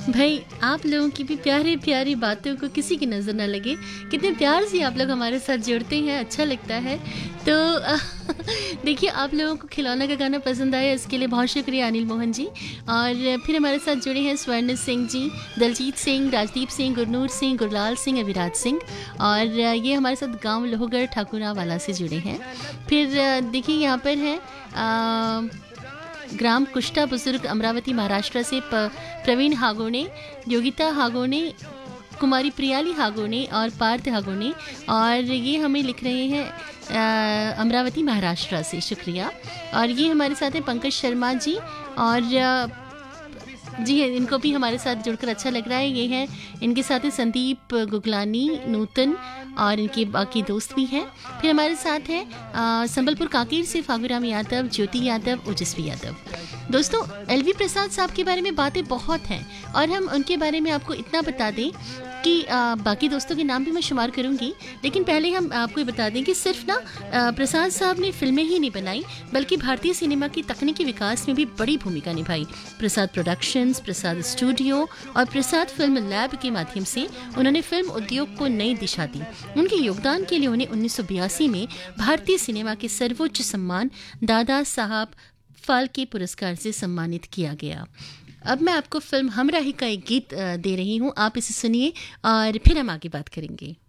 भाई आप लोगों की भी प्यारी प्यारी बातों को किसी की नज़र ना लगे, कितने प्यार से आप लोग हमारे साथ जुड़ते हैं, अच्छा लगता है। तो देखिए आप लोगों को खिलौना का गाना पसंद आया, इसके लिए बहुत शुक्रिया अनिल मोहन जी। और फिर हमारे साथ जुड़े हैं स्वर्ण सिंह जी, दलजीत सिंह, राजदीप सिंह, गुरनूर सिंह, गुरलाल सिंह, अविराज सिंह। और ये हमारे साथ गांव लोहगढ़ ठाकुरा वाला से जुड़े हैं। फिर देखिए यहाँ पर है ग्राम कुष्टा बुजुर्ग अमरावती महाराष्ट्र से प्रवीण हागोने, योगिता हागोने, कुमारी प्रियाली हागोने और पार्थ हागोने। और ये हमें लिख रहे हैं अमरावती महाराष्ट्र से, शुक्रिया। और ये हमारे साथ हैं पंकज शर्मा जी, और जी है, इनको भी हमारे साथ जुड़कर अच्छा लग रहा है। ये हैं इनके साथ हैं संदीप गुगलानी, नूतन और इनके बाकी दोस्त भी हैं। फिर हमारे साथ हैं संबलपुर कांकेर से फागुराम यादव, ज्योति यादव, ओजस्वी यादव। दोस्तों एलवी प्रसाद साहब के बारे में बातें बहुत हैं और हम उनके बारे में आपको इतना बता दें कि बाकी दोस्तों के नाम भी मैं शुमार करूंगी, लेकिन पहले हम आपको ये बता दें कि सिर्फ ना प्रसाद साहब ने फिल्में ही नहीं बनाई, बल्कि भारतीय सिनेमा की तकनीकी विकास में भी बड़ी भूमिका निभाई। प्रसाद प्रोडक्शंस, प्रसाद स्टूडियो और प्रसाद फिल्म लैब के माध्यम से उन्होंने फिल्म उद्योग को नई दिशा दी। उनके योगदान के लिए उन्हें 1982 में भारतीय सिनेमा के सर्वोच्च सम्मान दादा साहब फाल्के पुरस्कार से सम्मानित किया गया। अब मैं आपको फिल्म हमराही का एक गीत दे रही हूँ, आप इसे सुनिए और फिर हम आगे बात करेंगे।